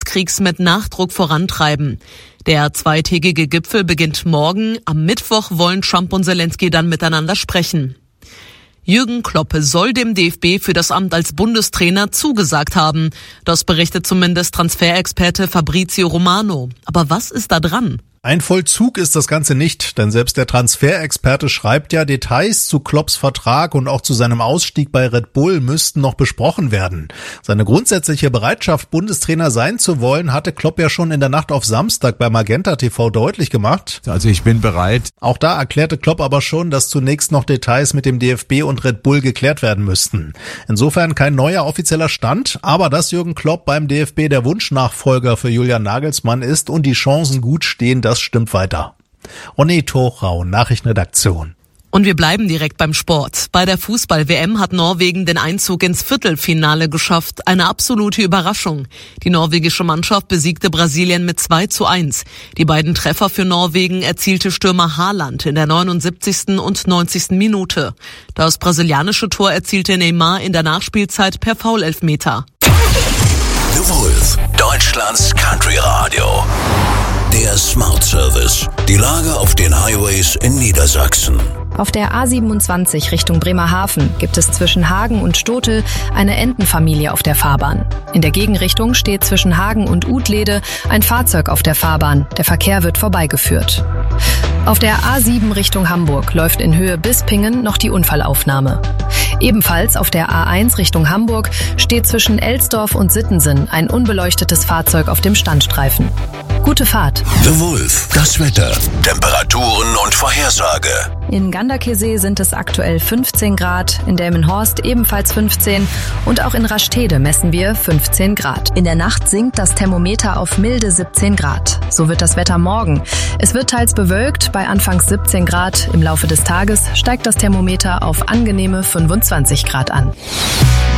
Kriegs mit Nachdruck vorantreiben. Der zweitägige Gipfel beginnt morgen. Am Mittwoch wollen Trump und Zelensky dann miteinander sprechen. Jürgen Klopp soll dem DFB für das Amt als Bundestrainer zugesagt haben. Das berichtet zumindest Transferexperte Fabrizio Romano. Aber was ist da dran? Ein Vollzug ist das Ganze nicht, denn selbst der Transferexperte schreibt ja, Details zu Klopps Vertrag und auch zu seinem Ausstieg bei Red Bull müssten noch besprochen werden. Seine grundsätzliche Bereitschaft, Bundestrainer sein zu wollen, hatte Klopp ja schon in der Nacht auf Samstag bei Magenta TV deutlich gemacht. Also ich bin bereit. Auch da erklärte Klopp aber schon, dass zunächst noch Details mit dem DFB und Red Bull geklärt werden müssten. Insofern kein neuer offizieller Stand, aber dass Jürgen Klopp beim DFB der Wunschnachfolger für Julian Nagelsmann ist und die Chancen gut stehen, das stimmt weiter. Ronny Thorau, Nachrichtenredaktion. Und wir bleiben direkt beim Sport. Bei der Fußball-WM hat Norwegen den Einzug ins Viertelfinale geschafft. Eine absolute Überraschung. Die norwegische Mannschaft besiegte Brasilien mit 2:1. Die beiden Treffer für Norwegen erzielte Stürmer Haaland in der 79. und 90. Minute. Das brasilianische Tor erzielte Neymar in der Nachspielzeit per Foul-Elfmeter. The Wolf, Deutschlands Country Radio. Der Smart Service. Die Lage auf den Highways in Niedersachsen. Auf der A27 Richtung Bremerhaven gibt es zwischen Hagen und Stotel eine Entenfamilie auf der Fahrbahn. In der Gegenrichtung steht zwischen Hagen und Utlede ein Fahrzeug auf der Fahrbahn. Der Verkehr wird vorbeigeführt. Auf der A7 Richtung Hamburg läuft in Höhe Bispingen noch die Unfallaufnahme. Ebenfalls auf der A1 Richtung Hamburg steht zwischen Elsdorf und Sittensen ein unbeleuchtetes Fahrzeug auf dem Standstreifen. Gute Fahrt. The Wolf, das Wetter, Temperaturen und Vorhersage. In Ganderkesee sind es aktuell 15 Grad, in Delmenhorst ebenfalls 15 und auch in Rastede messen wir 15 Grad. In der Nacht sinkt das Thermometer auf milde 17 Grad. So wird das Wetter morgen. Es wird teils bewölkt, bei anfangs 17 Grad. Im Laufe des Tages steigt das Thermometer auf angenehme 25 Grad an.